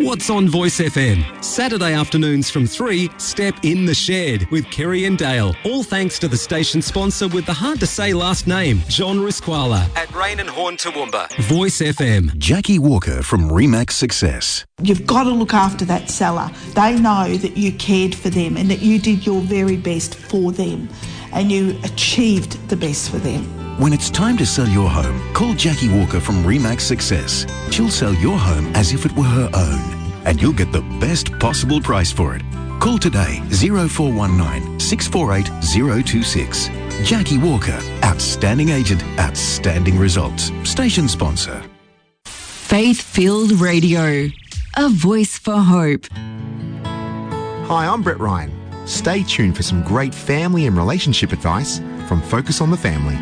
What's on Voice FM? Saturday afternoons from 3, Step in the Shed with Kerry and Dale. All thanks to the station sponsor with the hard-to-say last name, John Risquala at Rain and Horn Toowoomba. Voice FM. Jackie Walker from Remax Success. You've got to look after that seller. They know that you cared for them and that you did your very best for them and you achieved the best for them. When it's time to sell your home, call Jackie Walker from Remax Success. She'll sell your home as if it were her own, and you'll get the best possible price for it. Call today 0419 648 026. Jackie Walker, outstanding agent, outstanding results. Station sponsor. Faith-filled radio, a voice for hope. Hi, I'm Brett Ryan. Stay tuned for some great family and relationship advice from Focus on the Family.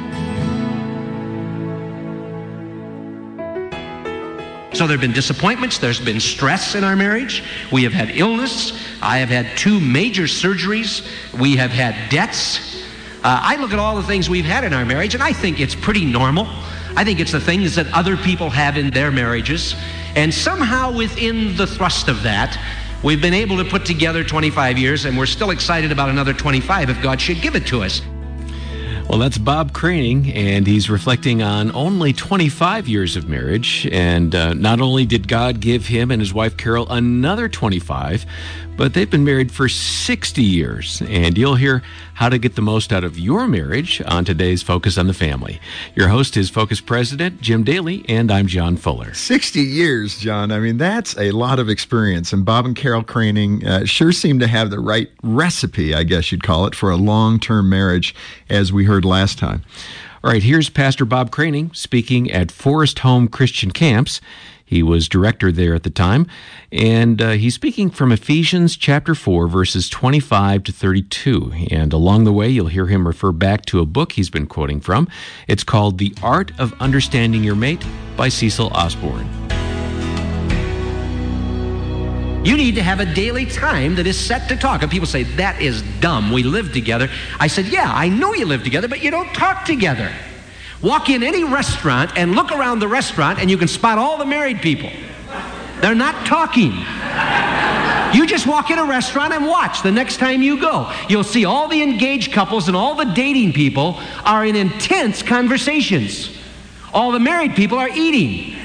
So there have been disappointments, there's been stress in our marriage, we have had illness, I have had 2 major surgeries, we have had debts. I look at all the things we've had in our marriage and I think it's pretty normal. I think it's the things that other people have in their marriages, and somehow within the thrust of that, we've been able to put together 25 years and we're still excited about another 25 if God should give it to us. Well, that's Bob Craning, and he's reflecting on only 25 years of marriage. And not only did God give him and his wife Carol another 25, but they've been married for 60 years. And you'll hear how to get the most out of your marriage on today's Focus on the Family. Your host is Focus President Jim Daly, and I'm John Fuller. 60 years, John. I mean, that's a lot of experience. And Bob and Carol Craning sure seem to have the right recipe, I guess you'd call it, for a long-term marriage, as we heard last time. All right, here's Pastor Bob Craning speaking at Forest Home Christian Camps. He was director there at the time, and he's speaking from Ephesians chapter 4, verses 25 to 32. And along the way, you'll hear him refer back to a book he's been quoting from. It's called The Art of Understanding Your Mate by Cecil Osborne. You need to have a daily time that is set to talk. And people say, that is dumb. We live together. I said, yeah, I know you live together, but you don't talk together. Walk in any restaurant and look around the restaurant and you can spot all the married people. They're not talking. You just walk in a restaurant and watch. The next time you go, you'll see all the engaged couples and all the dating people are in intense conversations. All the married people are eating.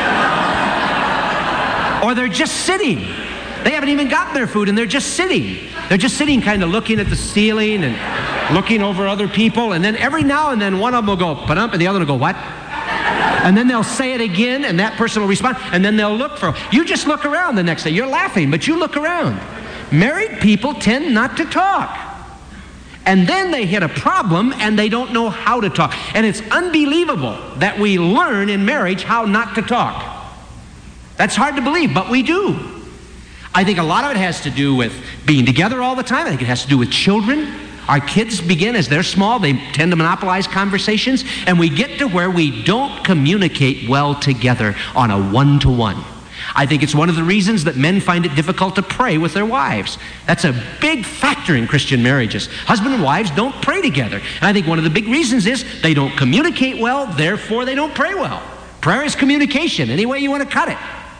Or they're just sitting. They haven't even gotten their food and they're just sitting. They're just sitting kind of looking at the ceiling and looking over other people, and then every now and then one of them will go, "Ba-dump," and the other will go, "What?" And then they'll say it again, and that person will respond, and then they'll look for, you just look around the next day. You're laughing, but you look around. Married people tend not to talk. And then they hit a problem, and they don't know how to talk. And it's unbelievable that we learn in marriage how not to talk. That's hard to believe, but we do. I think a lot of it has to do with being together all the time. I think it has to do with children. Our kids begin, as they're small, they tend to monopolize conversations, and we get to where we don't communicate well together on a one-to-one. I think it's one of the reasons that men find it difficult to pray with their wives. That's a big factor in Christian marriages. Husband and wives don't pray together. And I think one of the big reasons is they don't communicate well, therefore they don't pray well. Prayer is communication, any way you want to cut it.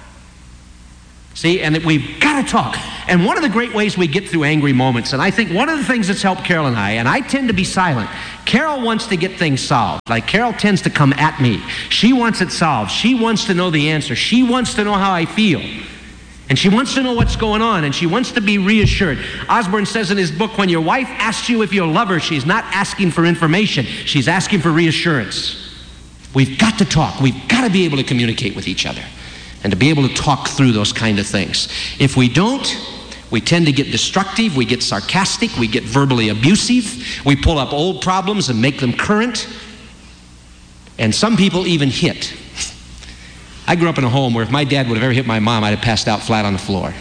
See, and we've got to talk. And one of the great ways we get through angry moments, and I think one of the things that's helped Carol and I tend to be silent. Carol wants to get things solved. Like, Carol tends to come at me. She wants it solved. She wants to know the answer. She wants to know how I feel. And she wants to know what's going on, and she wants to be reassured. Osborne says in his book, when your wife asks you if you love her, she's not asking for information. She's asking for reassurance. We've got to talk. We've got to be able to communicate with each other and to be able to talk through those kind of things. If we don't, we tend to get destructive, we get sarcastic, we get verbally abusive, we pull up old problems and make them current, and some people even hit. I grew up in a home where if my dad would have ever hit my mom, I'd have passed out flat on the floor.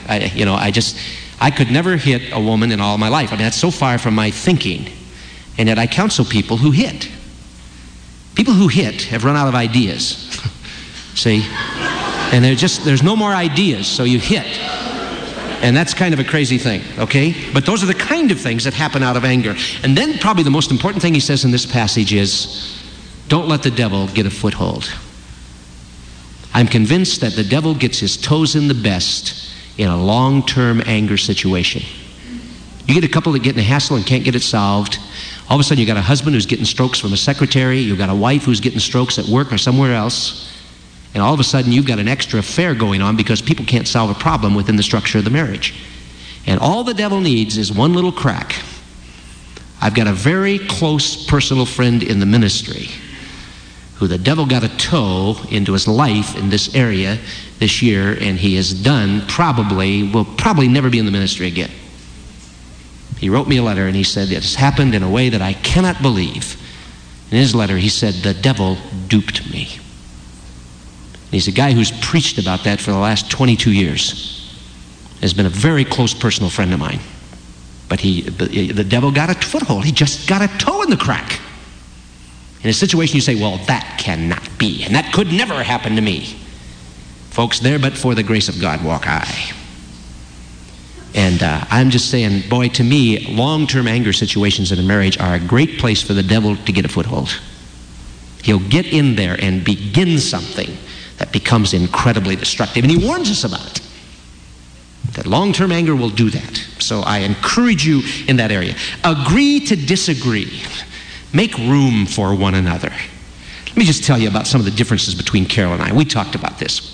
I could never hit a woman in all of my life. I mean, that's so far from my thinking. And yet I counsel people who hit. People who hit have run out of ideas. See? And there's no more ideas, so you hit. And that's kind of a crazy thing, okay? But those are the kind of things that happen out of anger. And then probably the most important thing he says in this passage is, don't let the devil get a foothold. I'm convinced that the devil gets his toes in the best in a long-term anger situation. You get a couple that get in a hassle and can't get it solved. All of a sudden you got a husband who's getting strokes from a secretary. You've got a wife who's getting strokes at work or somewhere else. And all of a sudden you've got an extra affair going on because people can't solve a problem within the structure of the marriage. And all the devil needs is one little crack. I've got a very close personal friend in the ministry who the devil got a toe into his life in this area this year, and he has done will probably never be in the ministry again. He wrote me a letter and he said, it has happened in a way that I cannot believe. In his letter he said, the devil duped me. And he's a guy who's preached about that for the last 22 years. Has been a very close personal friend of mine. But the devil got a foothold. He just got a toe in the crack. In a situation you say, well, that cannot be, and that could never happen to me. Folks, there but for the grace of God walk I. And I'm just saying, boy, to me, long-term anger situations in a marriage are a great place for the devil to get a foothold. He'll get in there and begin something that becomes incredibly destructive. And he warns us about it. That long-term anger will do that. So I encourage you in that area. Agree to disagree. Make room for one another. Let me just tell you about some of the differences between Carol and I. We talked about this.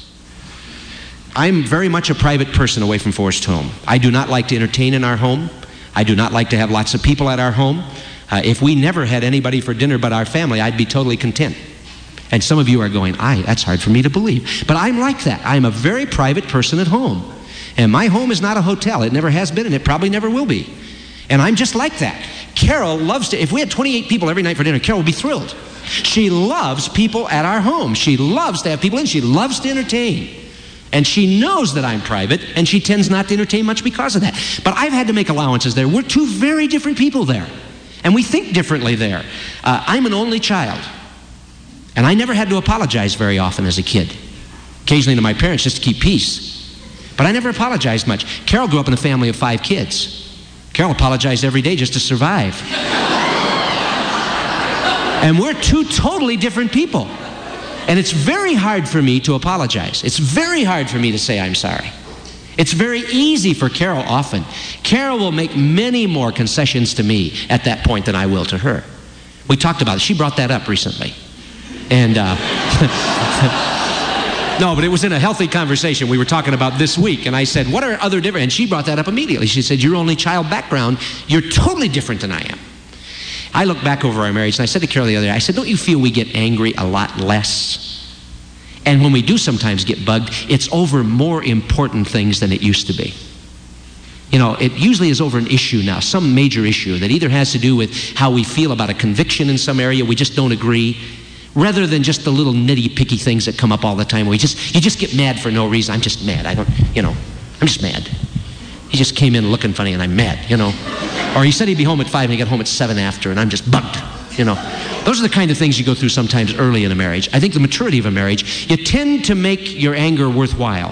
I'm very much a private person away from Forest Home. I do not like to entertain in our home. I do not like to have lots of people at our home. If we never had anybody for dinner but our family, I'd be totally content. And some of you are going, that's hard for me to believe. But I'm like that. I'm a very private person at home. And my home is not a hotel. It never has been, and it probably never will be. And I'm just like that. Carol loves to, if we had 28 people every night for dinner, Carol would be thrilled. She loves people at our home. She loves to have people in. She loves to entertain. And she knows that I'm private, and she tends not to entertain much because of that. But I've had to make allowances there. We're two very different people there. And we think differently there. I'm an only child. And I never had to apologize very often as a kid. Occasionally to my parents just to keep peace. But I never apologized much. Carol grew up in a family of 5 kids. Carol apologized every day just to survive. And we're two totally different people. And it's very hard for me to apologize. It's very hard for me to say I'm sorry. It's very easy for Carol often. Carol will make many more concessions to me at that point than I will to her. We talked about it. She brought that up recently. And no, but it was in a healthy conversation we were talking about this week. And I said, what are other different? And she brought that up immediately. She said, your only child background, you're totally different than I am. I look back over our marriage, and I said to Carol the other day, I said, don't you feel we get angry a lot less? And when we do sometimes get bugged, it's over more important things than it used to be. You know, it usually is over an issue now, some major issue that either has to do with how we feel about a conviction in some area, we just don't agree, rather than just the little nitty-picky things that come up all the time where you just get mad for no reason. I'm just mad. I'm just mad. He just came in looking funny and I'm mad, Or he said he'd be home at 5 and he got home at 7 after and I'm just bugged, Those are the kind of things you go through sometimes early in a marriage. I think the maturity of a marriage, you tend to make your anger worthwhile.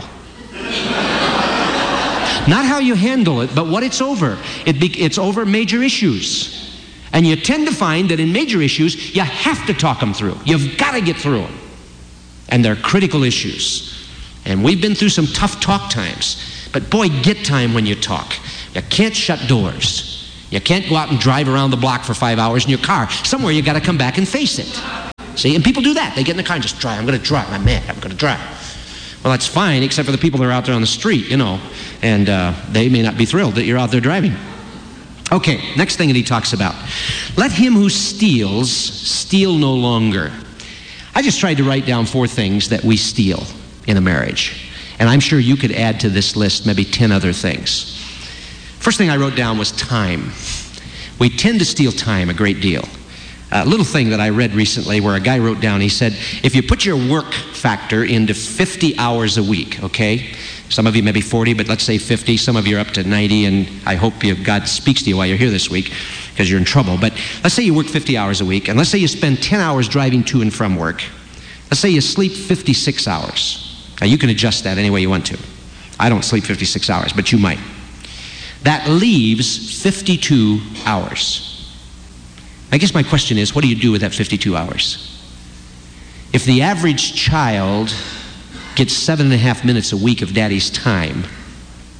Not how you handle it, but what it's over. It's over major issues. And you tend to find that in major issues, you have to talk them through. You've got to get through them. And they're critical issues. And we've been through some tough talk times. But boy, get time when you talk. You can't shut doors. You can't go out and drive around the block for 5 hours in your car. Somewhere you got to come back and face it. See, and people do that. They get in the car and just drive. I'm going to drive. I'm mad. I'm going to drive. Well, that's fine, except for the people that are out there on the street, and they may not be thrilled that you're out there driving. Okay, next thing that he talks about. Let him who steals, steal no longer. I just tried to write down 4 things that we steal in a marriage. And I'm sure you could add to this list maybe 10 other things. First thing I wrote down was time. We tend to steal time a great deal. A little thing that I read recently where a guy wrote down, he said, if you put your work factor into 50 hours a week, okay? Some of you maybe 40, but let's say 50. Some of you are up to 90, and I hope God speaks to you while you're here this week because you're in trouble. But let's say you work 50 hours a week, and let's say you spend 10 hours driving to and from work. Let's say you sleep 56 hours. Now, you can adjust that any way you want to. I don't sleep 56 hours, but you might. That leaves 52 hours. I guess my question is, what do you do with that 52 hours? If the average child gets 7.5 minutes a week of daddy's time,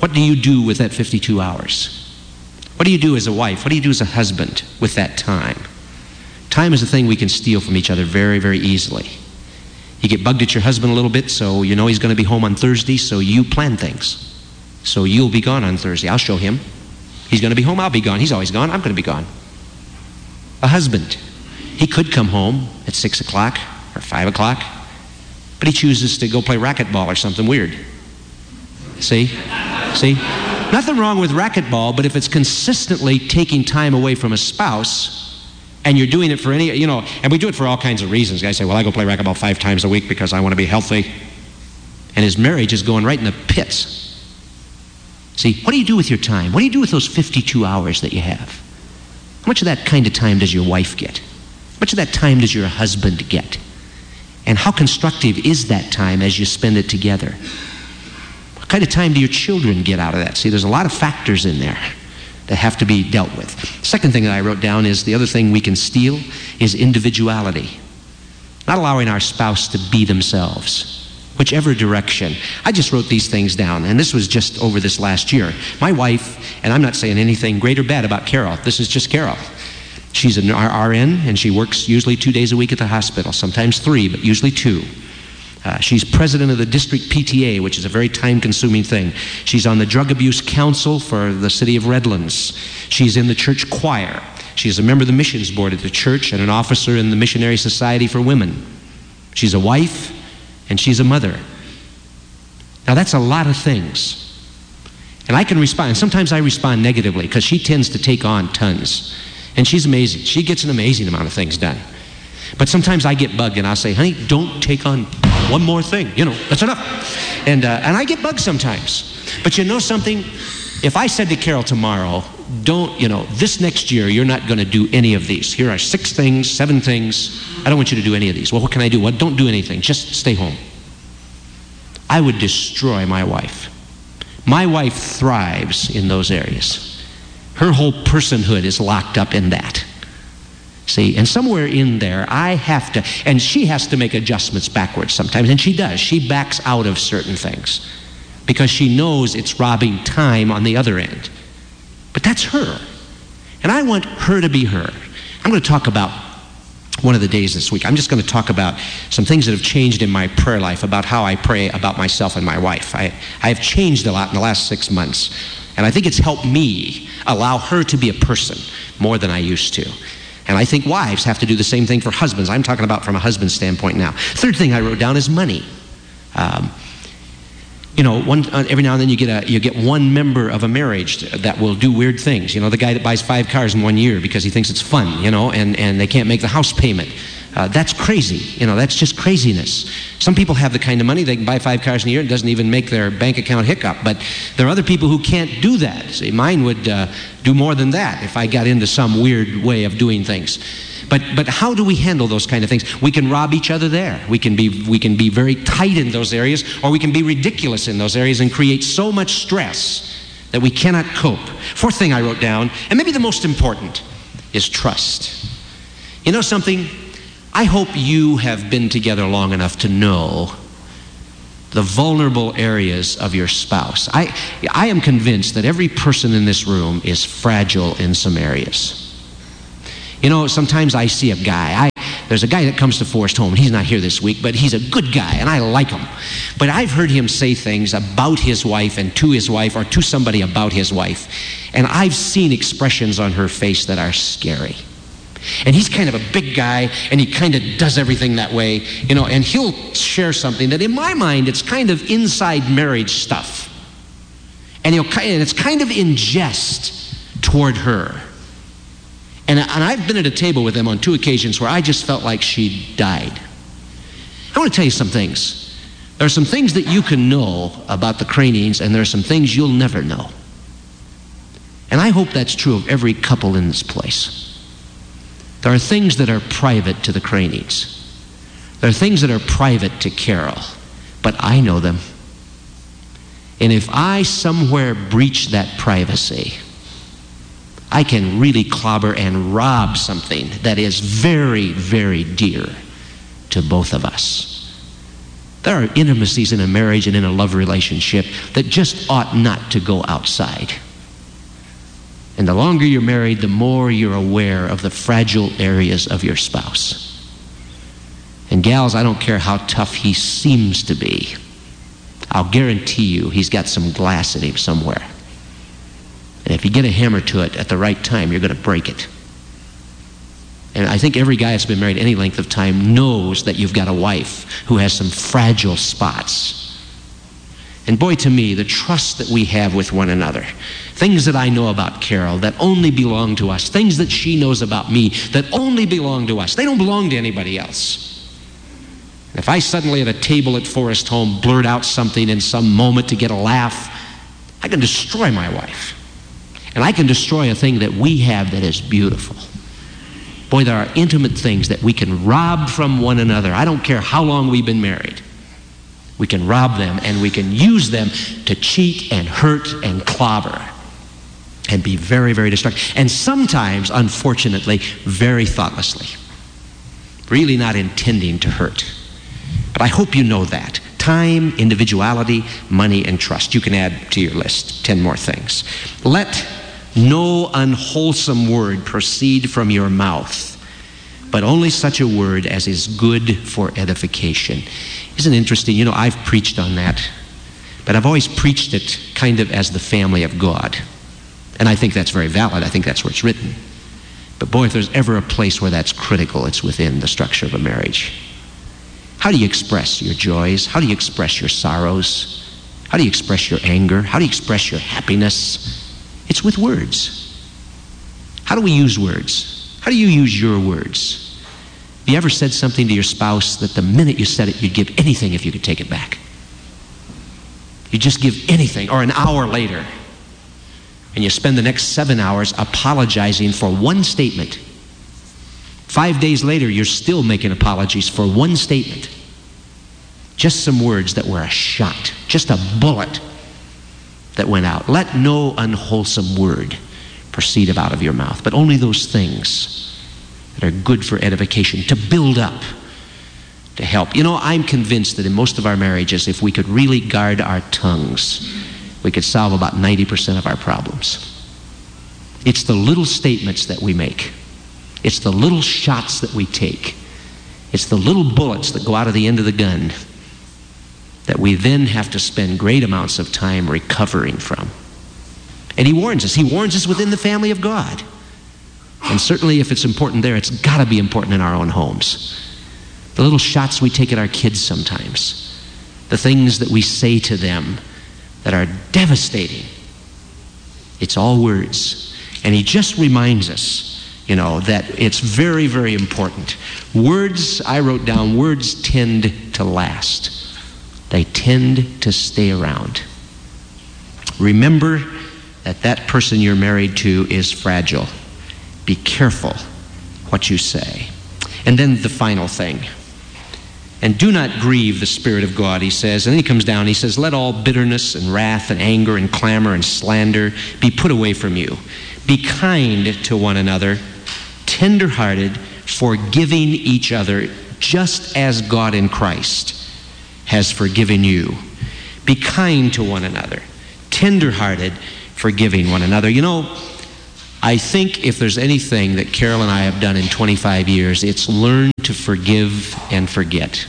What do you do with that 52 hours? What do you do as a wife? What do you do as a husband with that time? Time is a thing we can steal from each other very, very easily. You get bugged at your husband a little bit, so you know he's going to be home on Thursday, so you plan things. So you'll be gone on Thursday. I'll show him. He's going to be home, I'll be gone. He's always gone, I'm going to be gone. A husband, he could come home at 6 o'clock or 5 o'clock, but he chooses to go play racquetball or something weird. See? Nothing wrong with racquetball, but if it's consistently taking time away from a spouse, and you're doing it for any, and we do it for all kinds of reasons. Guys say, well, I go play racquetball 5 times a week because I want to be healthy. And his marriage is going right in the pits. See, what do you do with your time? What do you do with those 52 hours that you have? How much of that kind of time does your wife get? How much of that time does your husband get? And how constructive is that time as you spend it together? What kind of time do your children get out of that? See, there's a lot of factors in there that have to be dealt with. Second thing that I wrote down is the other thing we can steal is individuality. Not allowing our spouse to be themselves, whichever direction. I just wrote these things down, and this was just over this last year. My wife, and I'm not saying anything great or bad about Carol. This is just Carol. She's an RN, and she works usually 2 days a week at the hospital, sometimes 3, but usually 2. She's president of the district PTA, which is a very time-consuming thing. She's on the Drug Abuse Council for the city of Redlands. She's in the church choir. She's a member of the missions board at the church and an officer in the Missionary Society for Women. She's a wife, and she's a mother. Now, that's a lot of things. And I can respond, and sometimes I respond negatively because she tends to take on tons. And she's amazing. She gets an amazing amount of things done. But sometimes I get bugged and I'll say, honey, don't take on one more thing. That's enough. And I get bugged sometimes. But you know something? If I said to Carol tomorrow, this next year you're not going to do any of these. Here are 6 things, 7 things. I don't want you to do any of these. Well, what can I do? Well, don't do anything. Just stay home. I would destroy my wife. My wife thrives in those areas. Her whole personhood is locked up in that. See, and somewhere in there, I have to, and she has to make adjustments backwards sometimes, and she does. She backs out of certain things because she knows it's robbing time on the other end. But that's her. And I want her to be her. I'm going to talk about one of the days this week. I'm just going to talk about some things that have changed in my prayer life, about how I pray about myself and my wife. I have changed a lot in the last 6 months, and I think it's helped me allow her to be a person more than I used to. And I think wives have to do the same thing for husbands. I'm talking about from a husband's standpoint now. Third thing I wrote down is money. Every now and then you get one member of a marriage that will do weird things. The guy that buys 5 cars in 1 year because he thinks it's fun, and they can't make the house payment. That's crazy. That's just craziness. Some people have the kind of money they can buy 5 cars in a year and it doesn't even make their bank account hiccup. But there are other people who can't do that. See, mine would do more than that if I got into some weird way of doing things. But how do we handle those kind of things? We can rob each other there. We can be very tight in those areas, or we can be ridiculous in those areas and create so much stress that we cannot cope. Fourth thing I wrote down, and maybe the most important, is trust. You know something? I hope you have been together long enough to know the vulnerable areas of your spouse. I am convinced that every person in this room is fragile in some areas. Sometimes I see a guy. There's a guy that comes to Forest Home. He's not here this week, but he's a good guy, and I like him. But I've heard him say things about his wife and to his wife or to somebody about his wife. And I've seen expressions on her face that are scary. And he's kind of a big guy, and he kind of does everything that way, and he'll share something that in my mind, it's kind of inside marriage stuff. And it's kind of in jest toward her. And I've been at a table with him on 2 occasions where I just felt like she died. I want to tell you some things. There are some things that you can know about the Cranings, and there are some things you'll never know. And I hope that's true of every couple in this place. There are things that are private to the Cranings. There are things that are private to Carol, but I know them. And if I somewhere breach that privacy, I can really clobber and rob something that is very, very dear to both of us. There are intimacies in a marriage and in a love relationship that just ought not to go outside. And the longer you're married, the more you're aware of the fragile areas of your spouse. And gals, I don't care how tough he seems to be. I'll guarantee you he's got some glass in him somewhere. And if you get a hammer to it at the right time, you're going to break it. And I think every guy that's been married any length of time knows that you've got a wife who has some fragile spots. And boy, to me, the trust that we have with one another, things that I know about Carol that only belong to us, things that she knows about me that only belong to us, they don't belong to anybody else. And if I suddenly at a table at Forest Home blurt out something in some moment to get a laugh, I can destroy my wife. And I can destroy a thing that we have that is beautiful. Boy, there are intimate things that we can rob from one another. I don't care how long we've been married. We can rob them and we can use them to cheat and hurt and clobber and be very, very destructive. And sometimes, unfortunately, very thoughtlessly. Really not intending to hurt. But I hope you know that. Time, individuality, money, and trust. You can add to your list 10 more things. Let no unwholesome word proceed from your mouth, but only such a word as is good for edification. Isn't it interesting? You know, I've preached on that, but I've always preached it kind of as the family of God. And I think that's very valid. I think that's where it's written. But boy, if there's ever a place where that's critical, it's within the structure of a marriage. How do you express your joys? How do you express your sorrows? How do you express your anger? How do you express your happiness? It's with words. How do we use words? How do you use your words? Have you ever said something to your spouse that the minute you said it, you'd give anything if you could take it back? You'd just give anything, or an hour later, and you spend the next 7 hours apologizing for one statement. 5 days later, you're still making apologies for one statement. Just some words that were a shot, just a bullet that went out. Let no unwholesome word proceed out of your mouth, but only those things that are good for edification, to build up, to help. You know, I'm convinced that in most of our marriages, if we could really guard our tongues, we could solve about 90% of our problems. It's the little statements that we make. It's the little shots that we take. It's the little bullets that go out of the end of the gun that we then have to spend great amounts of time recovering from. And he warns us. He warns us within the family of God. And certainly if it's important there, it's got to be important in our own homes. The little shots we take at our kids sometimes. The things that we say to them that are devastating. It's all words. And he just reminds us, you know, that it's very, very important. Words, I wrote down, words tend to last. They tend to stay around. Remember that that person you're married to is fragile. Be careful what you say. And then the final thing. And do not grieve the Spirit of God, he says. And then he comes down, he says, let all bitterness and wrath and anger and clamor and slander be put away from you. Be kind to one another, tender-hearted, forgiving each other, just as God in Christ has forgiven you. Be kind to one another, tender-hearted, forgiving one another. You know, I think if there's anything that Carol and I have done in 25 years, it's learn to forgive and forget.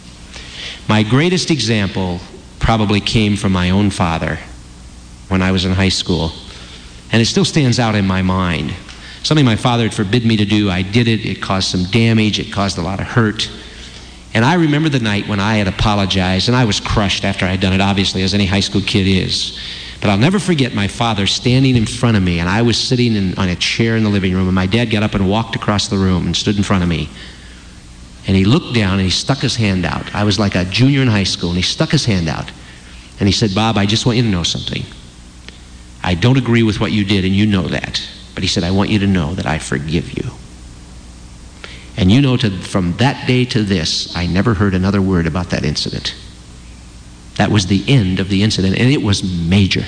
My greatest example probably came from my own father when I was in high school. And it still stands out in my mind. Something my father had forbidden me to do, I did it. It caused some damage. It caused a lot of hurt. And I remember the night when I had apologized, and I was crushed after I had done it, obviously, as any high school kid is. But I'll never forget my father standing in front of me, and I was sitting on a chair in the living room, and my dad got up and walked across the room and stood in front of me. And he looked down and he stuck his hand out. I was like a junior in high school, and he stuck his hand out. And he said, Bob, I just want you to know something. I don't agree with what you did, and you know that. But he said, I want you to know that I forgive you. And you know, from that day to this, I never heard another word about that incident. That was the end of the incident, and it was major.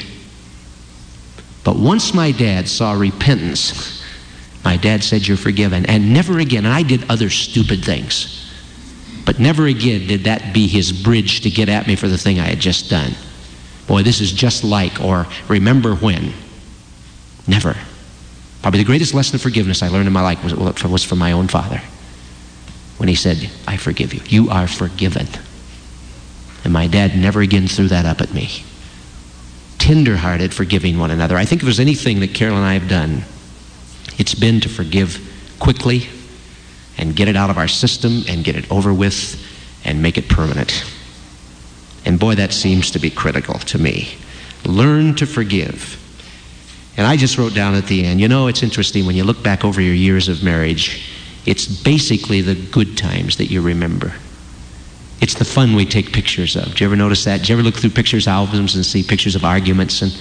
But once my dad saw repentance, my dad said, you're forgiven. And never again, and I did other stupid things. But never again did that be his bridge to get at me for the thing I had just done. Boy, this is just like, or remember when. Never. Probably the greatest lesson of forgiveness I learned in my life was from my own father. When he said, I forgive you. You are forgiven. And my dad never again threw that up at me. Tender-hearted, forgiving one another. I think if there's anything that Carol and I have done, it's been to forgive quickly and get it out of our system and get it over with and make it permanent. And boy, that seems to be critical to me. Learn to forgive. And I just wrote down at the end, you know, it's interesting when you look back over your years of marriage, it's basically the good times that you remember. It's the fun we take pictures of. Do you ever notice that? Do you ever look through pictures albums and see pictures of arguments and,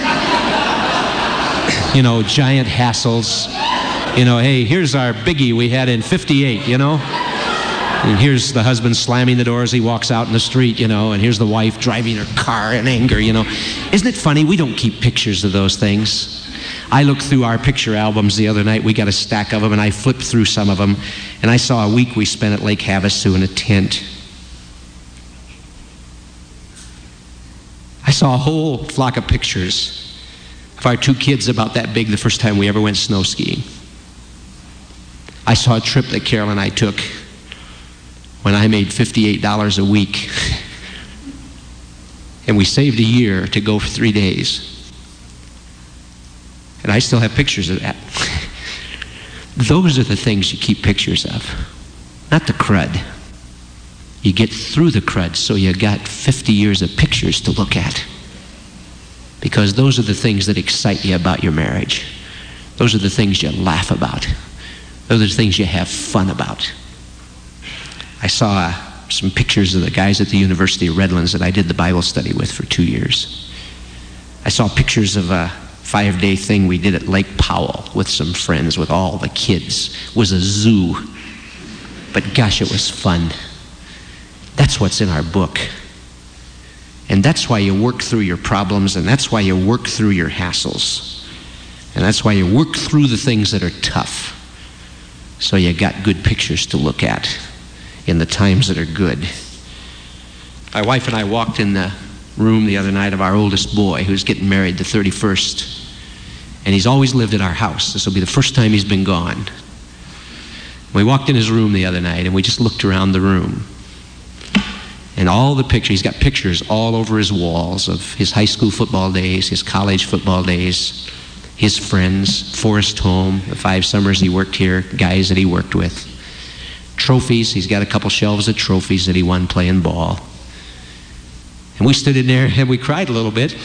you know, giant hassles? You know, hey, here's our biggie we had in 58, you know? And here's the husband slamming the door as he walks out in the street, you know, and here's the wife driving her car in anger, you know. Isn't it funny? We don't keep pictures of those things. I looked through our picture albums the other night. We got a stack of them, and I flipped through some of them, and I saw a week we spent at Lake Havasu in a tent. I saw a whole flock of pictures of our two kids about that big the first time we ever went snow skiing. I saw a trip that Carol and I took when I made $58 a week. And we saved a year to go for 3 days. And I still have pictures of that. Those are the things you keep pictures of, not the crud. You get through the crud, so you got 50 years of pictures to look at. Because those are the things that excite you about your marriage. Those are the things you laugh about. Those are the things you have fun about. I saw some pictures of the guys at the University of Redlands that I did the Bible study with for 2 years. I saw pictures of a 5-day thing we did at Lake Powell with some friends, with all the kids. It was a zoo. But gosh, it was fun. That's what's in our book. And that's why you work through your problems, and that's why you work through your hassles. And that's why you work through the things that are tough. So you got good pictures to look at in the times that are good. My wife and I walked in the room the other night of our oldest boy, who's getting married the 31st. And he's always lived at our house. This will be the first time he's been gone. We walked in his room the other night, and we just looked around the room. And all the pictures, he's got pictures all over his walls of his high school football days, his college football days, his friends, Forest Home, the 5 summers he worked here, guys that he worked with. Trophies, he's got a couple shelves of trophies that he won playing ball. And we stood in there and we cried a little bit.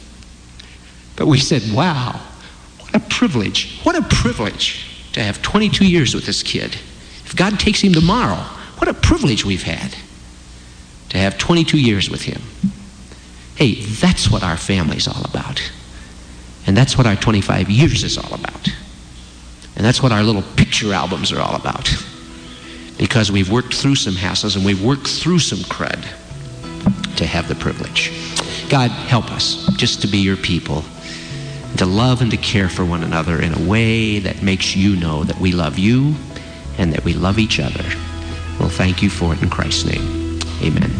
But we said, wow, what a privilege to have 22 years with this kid. If God takes him tomorrow, what a privilege we've had to have 22 years with him. Hey, that's what our family's all about. And that's what our 25 years is all about. And that's what our little picture albums are all about. Because we've worked through some hassles and we've worked through some crud to have the privilege. God, help us just to be your people, to love and to care for one another in a way that makes you know that we love you and that we love each other. Well, thank you for it in Christ's name. Amen.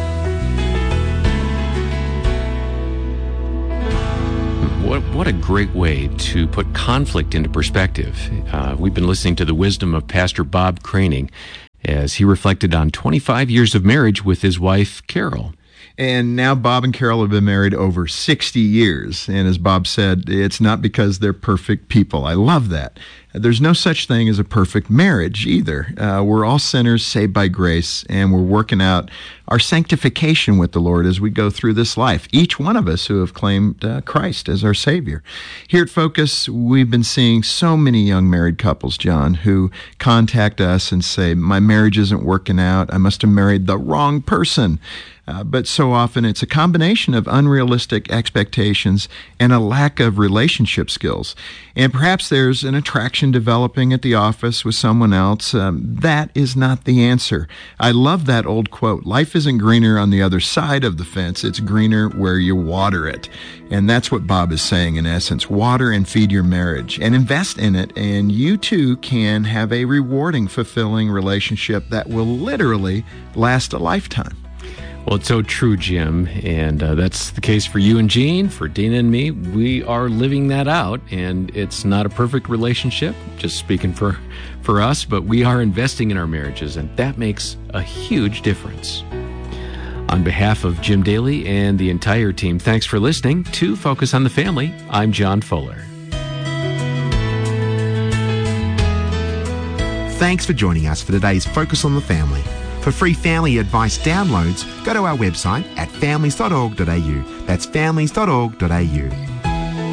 What a great way to put conflict into perspective. We've been listening to the wisdom of Pastor Bob Craning as he reflected on 25 years of marriage with his wife, Carol. And now Bob and Carol have been married over 60 years. And as Bob said, it's not because they're perfect people. I love that. There's no such thing as a perfect marriage either. We're all sinners saved by grace, and we're working out our sanctification with the Lord as we go through this life. Each one of us who have claimed Christ as our Savior. Here at Focus, we've been seeing so many young married couples, John, who contact us and say, my marriage isn't working out. I must have married the wrong person. But so often it's a combination of unrealistic expectations and a lack of relationship skills. And perhaps there's an attraction affection developing at the office with someone else, that is not the answer. I love that old quote, life isn't greener on the other side of the fence, it's greener where you water it. And that's what Bob is saying in essence. Water and feed your marriage and invest in it, and you too can have a rewarding, fulfilling relationship that will literally last a lifetime. Well, it's so true, Jim, and that's the case for you and Jean, for Dina and me. We are living that out, and it's not a perfect relationship, just speaking for us, but we are investing in our marriages, and that makes a huge difference. On behalf of Jim Daly and the entire team, thanks for listening to Focus on the Family. I'm John Fuller. Thanks for joining us for today's Focus on the Family. For free family advice downloads, go to our website at families.org.au. That's families.org.au.